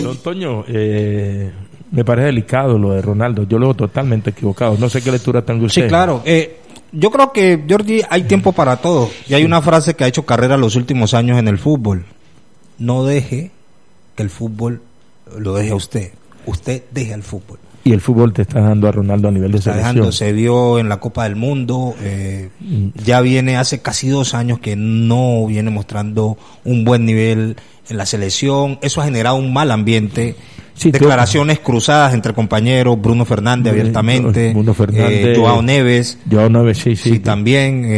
Don Toño, me parece delicado lo de Ronaldo. Yo lo veo totalmente equivocado. No sé qué lectura tengo usted. Sí, claro. Yo creo que, Jordi, hay tiempo para todo. Y hay una frase que ha hecho carrera los últimos años en el fútbol. No deje que el fútbol lo deje a usted. Usted deje al fútbol. Y el fútbol te está dando a Ronaldo a nivel de está selección. Dejando, se vio en la Copa del Mundo. Ya viene hace casi 2 años que no viene mostrando un buen nivel en la selección. Eso ha generado un mal ambiente. Sí, declaraciones cruzadas entre compañeros, Bruno Fernández abiertamente, Bruno Fernández, Joao Neves, sí, también